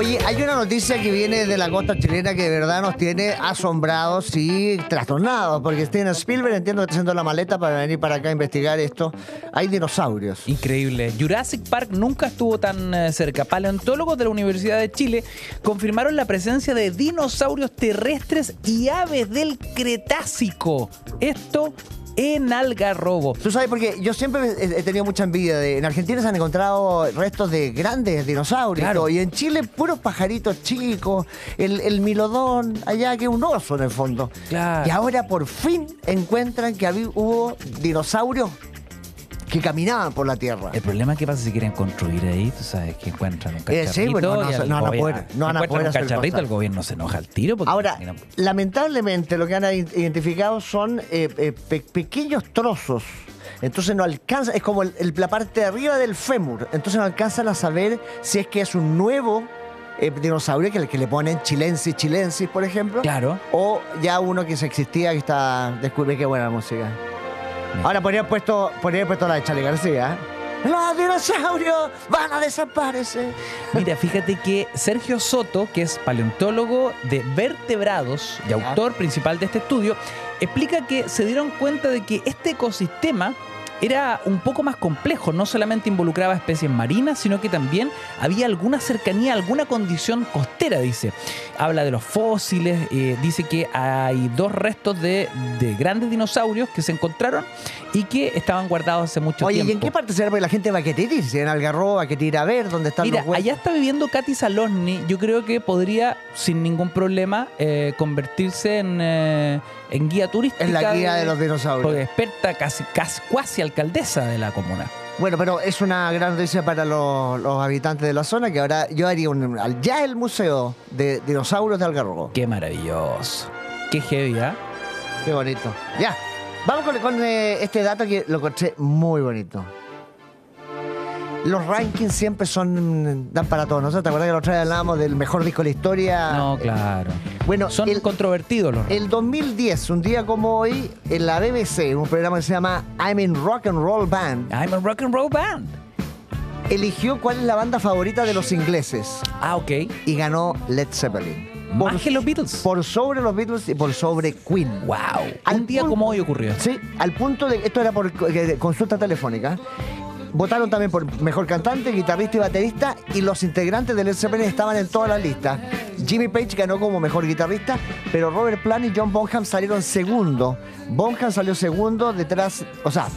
Oye, hay una noticia que viene de la costa chilena que de verdad nos tiene asombrados y trastornados, porque Steven Spielberg, entiendo que está haciendo la maleta para venir para acá a investigar esto. Hay dinosaurios. Increíble. Jurassic Park nunca estuvo tan cerca. Paleontólogos de la Universidad de Chile confirmaron la presencia de dinosaurios terrestres y aves del Cretácico. Esto en Algarrobo. Tú sabes, porque yo siempre he tenido mucha envidia. En Argentina se han encontrado restos de grandes dinosaurios. Claro. Y en Chile, puros pajaritos chicos. El milodón, allá que es un oso en el fondo. Claro. Y ahora por fin encuentran que hubo dinosaurios que caminaban por la Tierra. El problema es que pasa si quieren construir ahí, tú sabes, que encuentran un cacharrito. Sí, bueno, no y el van a gobierno- poder- no van a encuentran poder un hacer cacharrito, cosas. el gobierno se enoja al tiro. Porque Ahora, mira, lamentablemente lo que han identificado son pequeños trozos. Entonces no alcanza, es como la parte de arriba del fémur. Entonces no alcanzan a saber si es que es un nuevo dinosaurio que le ponen chilensis, por ejemplo. Claro. O ya uno que se existía, que está... Descubrí qué buena música. Ahora podría haber puesto la de Charly García. ¡Los dinosaurios van a desaparecer! Mira, fíjate que Sergio Soto, que es paleontólogo de vertebrados y autor principal de este estudio, explica que se dieron cuenta de que este ecosistema era un poco más complejo, no solamente involucraba especies marinas, sino que también había alguna cercanía, alguna condición costera, dice. Habla de los fósiles, dice que hay 2 restos de grandes dinosaurios que se encontraron y que estaban guardados hace mucho Oye, tiempo. ¿y en qué parte será? Porque la gente va a querer ir. Si en Algarrobo va a querer ir a ver dónde están Mira, los huesos. allá está viviendo Katy Salosny. Yo creo que podría, sin ningún problema, convertirse en guía turística. Es la guía de los dinosaurios. Porque experta, cuasi alcaldesa de la comuna. Bueno, pero es una gran noticia para los habitantes de la zona, que ahora yo haría ya el museo de dinosaurios de Algarrobo. Qué maravilloso. Qué heavy, ¿ah? Qué bonito. Ya, vamos con este dato que lo encontré muy bonito. Los rankings siempre dan para todos. ¿No? ¿Te acuerdas que la otra vez hablábamos del mejor disco de la historia? No, claro. Bueno, Son controvertidos los el 2010, un día como hoy, en la BBC, un programa que se llama I'm in Rock and Roll Band, I'm a rock and roll band. eligió cuál es la banda favorita de los ingleses Ah, ok. y ganó Led Zeppelin. Más que los Beatles. Por sobre los Beatles y por sobre Queen. Wow. Al Un día punto- como hoy ocurrió. Sí, al punto de... Esto era por consulta telefónica. Votaron también por mejor cantante, guitarrista y baterista, y los integrantes de Led Zeppelin estaban en todas las listas. Jimmy Page ganó como mejor guitarrista, pero Robert Plant y John Bonham salieron segundo. Bonham salió segundo detrás, o sea,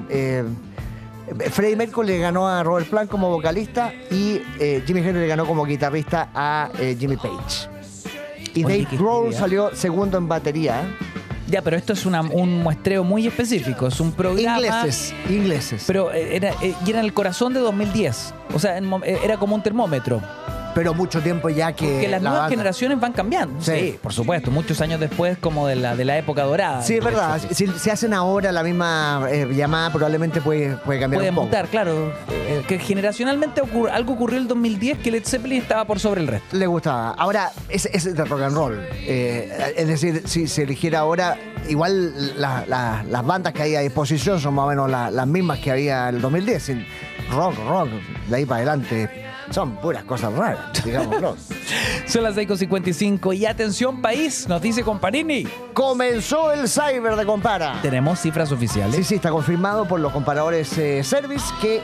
Freddie Mercury le ganó a Robert Plant como vocalista y Jimi Hendrix le ganó como guitarrista a Jimmy Page. Y Oye, Dave qué Grohl genial. salió segundo en batería. Ya, pero esto es un muestreo muy específico. Es un programa. Ingleses. Pero era en el corazón de 2010. O sea, era como un termómetro. Pero mucho tiempo ya que... Que las la nuevas banda- generaciones van cambiando. Sí. Sí, por supuesto. Muchos años después, como de la época dorada. Sí, es verdad. Sí. Si hacen ahora la misma llamada, probablemente puede cambiar Puede un poco. mutar, claro. Que generacionalmente algo ocurrió en el 2010 que Led Zeppelin estaba por sobre el resto. Le gustaba. Ahora, es de rock and roll. Es decir, si se eligiera ahora, igual las bandas que hay a disposición son más o menos las mismas que había en el 2010. Sin rock, de ahí para adelante. Son puras cosas raras, digámoslo. Son las 6:55 y atención país, nos dice Comparini. Comenzó el Cyber de Compara. Tenemos cifras oficiales. Sí, está confirmado por los comparadores Service que,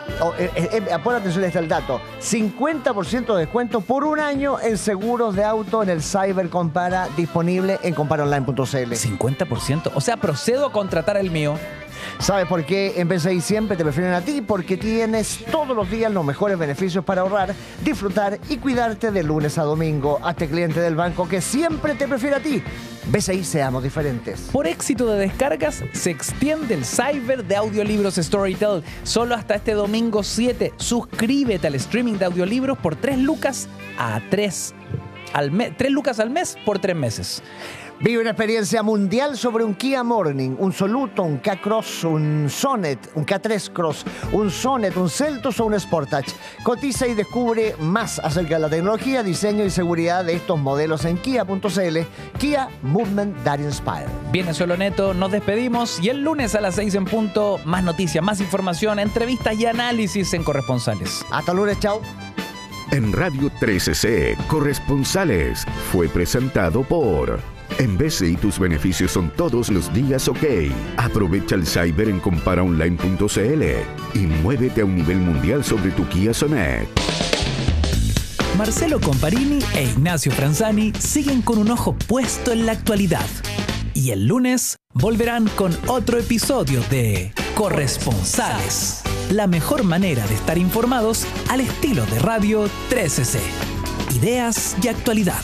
pon atención, está el dato, 50% de descuento por un año en seguros de auto en el Cyber Compara, disponible en comparaonline.cl. 50%. O sea, procedo a contratar el mío. ¿Sabes por qué en BCI siempre te prefieren a ti? Porque tienes todos los días los mejores beneficios para ahorrar, disfrutar y cuidarte de lunes a domingo. Hazte cliente del banco que siempre te prefiere a ti. BCI, seamos diferentes. Por éxito de descargas, se extiende el cyber de audiolibros Storytel. Solo hasta este domingo 7. Suscríbete al streaming de audiolibros por 3 lucas a 3 lucas al mes por 3 meses. Vive una experiencia mundial sobre un Kia Morning, un Soluto, un K-Cross, un Sonet, un K3 Cross, un Sonet, un Seltos o un Sportage. Cotiza y descubre más acerca de la tecnología, diseño y seguridad de estos modelos en kia.cl. Kia Movement That Inspire. Viene Solo Neto, nos despedimos y el lunes a las 6 en punto, más noticias, más información, entrevistas y análisis en Corresponsales. Hasta el lunes, chao. En Radio 13C, Corresponsales, fue presentado por... En BCI tus beneficios son todos los días OK. Aprovecha el cyber en comparaonline.cl y muévete a un nivel mundial sobre tu Kia Sonet. Marcelo Comparini e Ignacio Franzani siguen con un ojo puesto en la actualidad. Y el lunes volverán con otro episodio de Corresponsales. La mejor manera de estar informados al estilo de Radio 13C. Ideas y actualidad.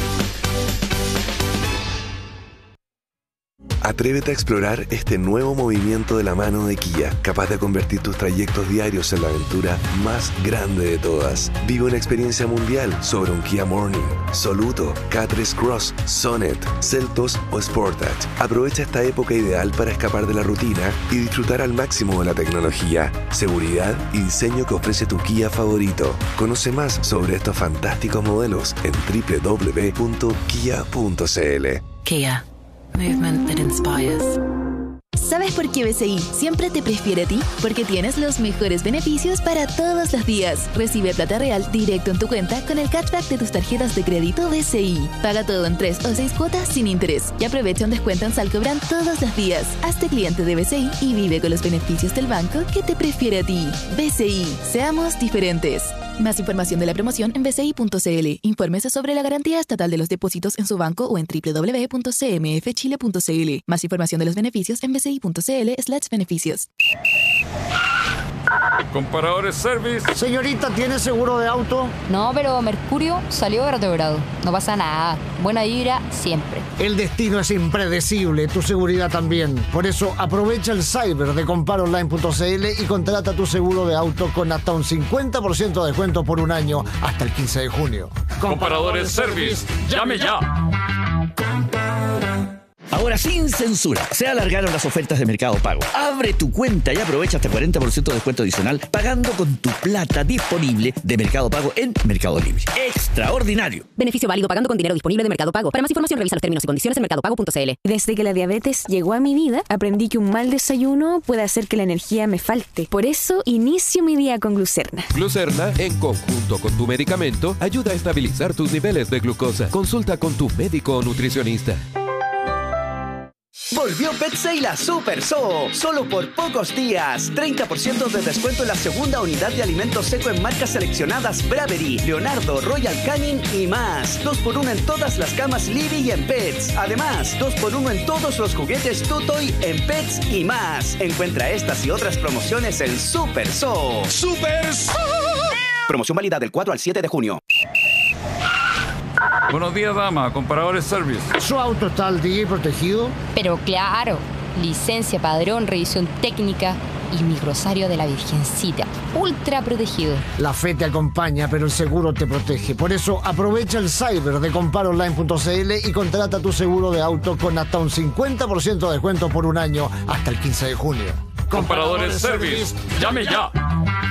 Atrévete a explorar este nuevo movimiento de la mano de Kia, capaz de convertir tus trayectos diarios en la aventura más grande de todas. Vive una experiencia mundial sobre un Kia Morning, Soluto, K3 Cross, Sonet, Seltos o Sportage. Aprovecha esta época ideal para escapar de la rutina y disfrutar al máximo de la tecnología, seguridad y diseño que ofrece tu Kia favorito. Conoce más sobre estos fantásticos modelos en www.kia.cl. Kia. Movement that inspires. ¿Sabes por qué BCI siempre te prefiere a ti? Porque tienes los mejores beneficios para todos los días. Recibe plata real directo en tu cuenta con el cashback de tus tarjetas de crédito BCI. Paga todo en 3 o 6 cuotas sin interés y aprovecha un descuento en Salcobran todos los días. Hazte cliente de BCI y vive con los beneficios del banco que te prefiere a ti. BCI, seamos diferentes. Más información de la promoción en bci.cl. Infórmese sobre la garantía estatal de los depósitos en su banco o en www.cmfchile.cl. Más información de los beneficios en bci.cl/beneficios. Comparadores Service. Señorita, ¿tiene seguro de auto? No, pero Mercurio salió vertebrado. No pasa nada. Buena vibra siempre. El destino es impredecible, tu seguridad también. Por eso aprovecha el cyber de comparaonline.cl y contrata tu seguro de auto con hasta un 50% de descuento por un año hasta el 15 de junio. Comparadores Service. ¡Llame ya! Ahora sin censura, se alargaron las ofertas de Mercado Pago. Abre tu cuenta y aprovecha hasta 40% de descuento adicional pagando con tu plata disponible de Mercado Pago en Mercado Libre. ¡Extraordinario! Beneficio válido pagando con dinero disponible de Mercado Pago. Para más información revisa los términos y condiciones en mercadopago.cl. Desde que la diabetes llegó a mi vida, aprendí que un mal desayuno puede hacer que la energía me falte. Por eso inicio mi día con Glucerna. Glucerna, en conjunto con tu medicamento, ayuda a estabilizar tus niveles de glucosa. Consulta con tu médico o nutricionista. Volvió Petsay la Super So, solo por pocos días. 30% de descuento en la segunda unidad de alimentos seco en marcas seleccionadas Bravery, Leonardo, Royal Canin y más. 2x1 en todas las camas Libby y en Pets. Además, 2x1 en todos los juguetes Tutoy en Pets y más. Encuentra estas y otras promociones en Super So. ¡Super So! Promoción válida del 4 al 7 de junio. Buenos días, dama. Comparadores Service. ¿Su auto está al día y protegido? Pero claro, licencia, padrón, revisión técnica y mi rosario de la Virgencita. Ultra protegido. La fe te acompaña, pero el seguro te protege. Por eso aprovecha el cyber de comparaonline.cl y contrata tu seguro de auto con hasta un 50% de descuento por un año hasta el 15 de junio. Comparadores Service. ¡Llame ya!